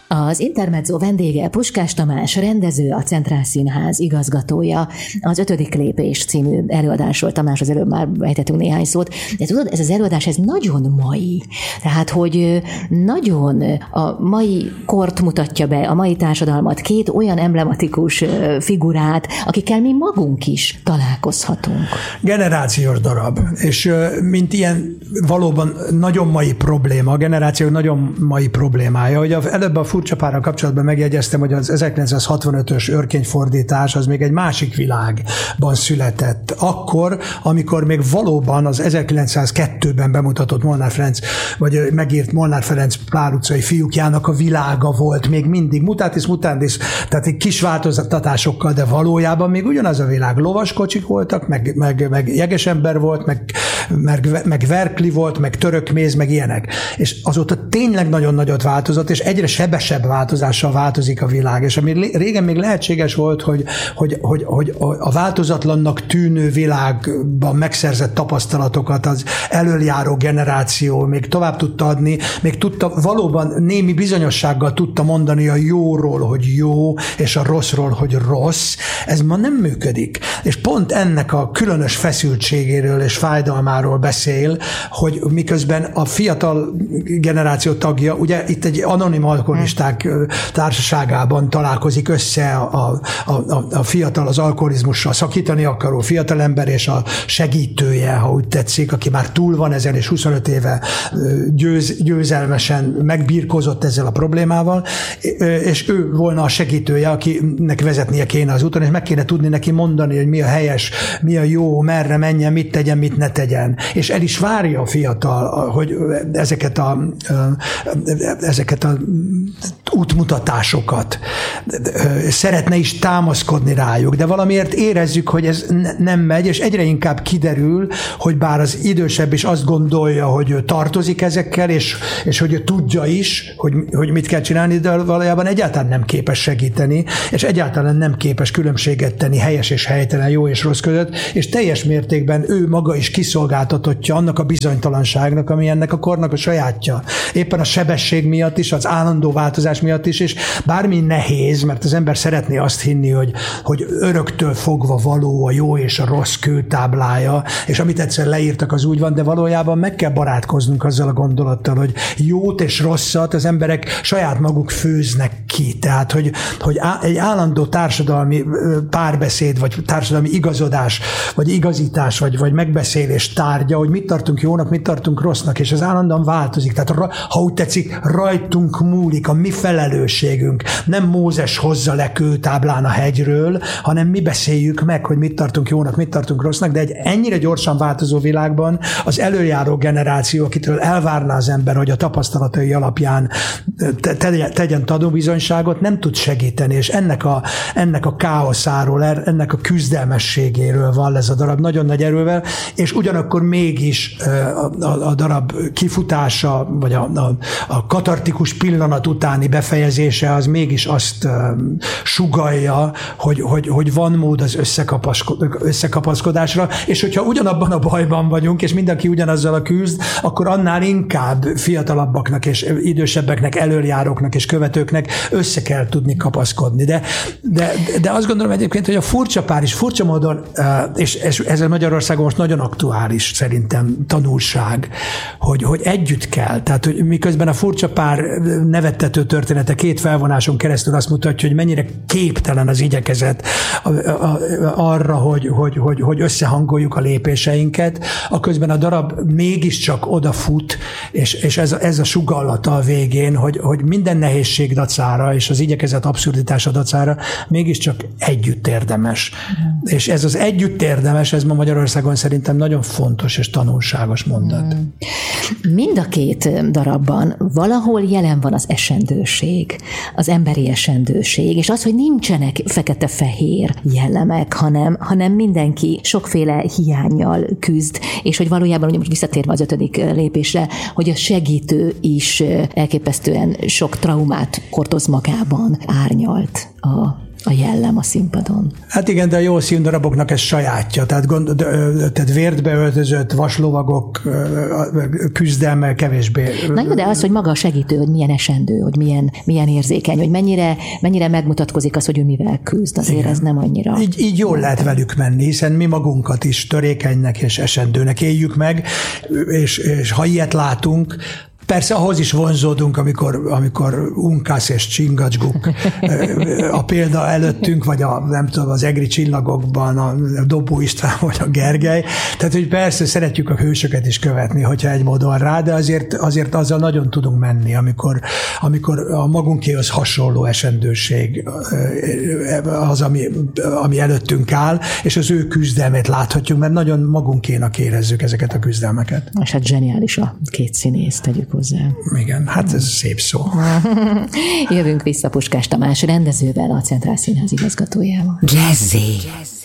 Az Intermezzo vendége Puskás Tamás, rendező, a Centrál Színház igazgatója. Az 5. lépés című előadásról, Tamás, az előbb már ejtettünk néhány szót. De tudod, ez az előadás, ez nagyon mai. Tehát, hogy nagyon a mai kort mutatja be, a mai társadalmat, két olyan emblematikus figurát, akikkel mi magunk is találkozhatunk. Generációs darab, és mint ilyen valóban nagyon mai probléma, a generáció nagyon mai problémája, hogy előbb a Furcsa Párral kapcsolatban megjegyeztem, hogy az 1965-ös örkényfordítás az még egy másik világban született. Akkor, amikor még valóban az 1902-ben bemutatott Molnár Ferenc, vagy megírt Molnár Ferenc Pál utcai fiúkjának a világa volt még mindig. Mutatis mutandis, tehát egy kis változtatásokkal, de valójában még ugyanaz a világ. Lovaskocsik voltak, meg jegesember volt, meg verkli volt, meg törökméz, meg ilyenek. És azóta tényleg nagyon nagyot változott, és egyre sebesebb változással változik a világ. És ami régen még lehetséges volt, hogy a változatlannak tűnő világban megszerzett tapasztalatokat az elöljáró generáció még tovább tudta adni, még tudta, valóban némi bizonyossággal tudta mondani a jóról, hogy jó, és a rosszról, hogy rossz. Ez ma nem működik. És pont ennek a különös feszültségéről és fájdalmáról beszél, hogy miközben a fiatal generáció tagja, ugye itt egy anonim alkoholisták társaságában találkozik össze a fiatal, az alkoholizmussal szakítani akaró fiatalember és a segítője, ha úgy tetszik, aki már túl van ezen, és 25 éve győzelmesen megbirkózott ezzel a problémával, és ő volna a segítője, akinek vezetnie kéne az úton, és meg kéne tudni neki mondani, hogy mi a helyes, mi a jó, merre menjen, mit tegyen, mit ne tegyen. És el is várja a fiatal, hogy ezeket a útmutatásokat szeretne is támaszkodni rájuk, de valamiért érezzük, hogy ez nem megy, és egyre inkább kiderül, hogy bár az idősebb is azt gondolja, hogy ő tartozik ezekkel, és hogy ő tudja is, hogy mit kell csinálni, de valójában egyáltalán nem képes segíteni, és egyáltalán nem képes különbséget tenni helyes és helytelen, jó és rossz között, és teljes mértékben ő maga is kiszolgáltatottja annak a bizonytalanságnak, ami ennek a kornak a sajátja. Éppen a sebesség miatt is, az állandó változás miatt is, és bármi nehéz, mert az ember szeretné azt hinni, hogy öröktől fogva való a jó és a rossz kőtáblája, és amit egyszer leírtak, az úgy van, de valójában meg kell barátkoznunk azzal a gondolattal, hogy jót és rosszat az emberek saját maguk főznek ki. Tehát, hogy egy állandó társadalmi párbeszéd, vagy társadalmi igazodás, vagy igazítás, vagy megbeszélés tárgya, hogy mit tartunk jónak, mit tartunk rossznak, és ez állandóan változik. Tehát, ha úgy tetszik, rajtunk múlik, a mi felelősségünk. Nem Mózes hozza le kőtáblán a hegyről, hanem mi beszéljük meg, hogy mit tartunk jónak, mit tartunk rossznak, de egy ennyire gyorsan változó világban az előjáró generáció, akitől elvárná az ember, hogy a tapasztalatai alapján tegyen tanúbizonyságot, nem tud segíteni, és ennek a káoszáról, ennek a küzdelmességéről van ez a darab nagyon nagy erővel, és ugyanakkor mégis a darab kifutása, vagy a katartikus pillanat utáni befejezése az mégis azt sugallja, hogy van mód az összekapaszkodásra, és hogyha ugyanabban a bajban vagyunk, és mindenki ugyanazzal a küzd, akkor annál inkább fiatalabbaknak és idősebbeknek, elöljáróknak és követőknek össze kell tudni kapaszkodni. De azt gondolom egyébként, hogy a Furcsa Pár is furcsa módon, és ez Magyarországon most nagyon aktuális szerintem tanulság, hogy együtt kell. Tehát, hogy miközben a Furcsa Pár nevettető története 2 felvonáson keresztül azt mutatja, hogy mennyire képtelen az igyekezet arra, hogy összehangoljuk a lépéseinket, aközben a darab mégiscsak odafut, és ez a sugallata a végén, hogy minden nehézség dacára, és az igyekezet abszurditása dacára mégiscsak együtt érdemes. És ez az együtt érdemes, ez ma Magyarországon szerintem nagyon fontos és tanulságos mondat. Mind a 2 darabban valahol jelen van az esendőség, az emberi esendőség, és az, hogy nincsenek fekete-fehér jellemek, hanem mindenki sokféle hiánnyal küzd, és hogy valójában, ugye most visszatérve az 5. lépésre, hogy a segítő is elképesztően sok traumát hordoz magában, árnyalt a jellem a színpadon. Hát igen, de a jó színdaraboknak ez sajátja, tehát vértbe öltözött vaslovagok küzdelmmel kevésbé. Na jó, de az, hogy maga a segítő, hogy milyen esendő, hogy milyen érzékeny, hogy mennyire megmutatkozik az, hogy ő mivel küzd, azért igen. Ez nem annyira. Így jól lehet velük menni, hiszen mi magunkat is törékenynek és esendőnek éljük meg, és ha ilyet látunk, persze ahhoz is vonzódunk, amikor Unkász és Csingacsguk a példa előttünk, vagy nem tudom, az Egri csillagokban a Dobó István vagy a Gergely. Tehát, hogy persze szeretjük a hősöket is követni, hogyha egy módon rá, de azért azzal nagyon tudunk menni, amikor a magunkéhoz hasonló esendőség az, ami előttünk áll, és az ő küzdelmét láthatjuk, mert nagyon magunkénak érezzük ezeket a küzdelmeket. És hát zseniális a két színész, tegyük hozzá. Igen, hát ez szép szó. Jövünk vissza Puskás Tamás rendezővel, a Centrál Színház igazgatójával. Jazzy.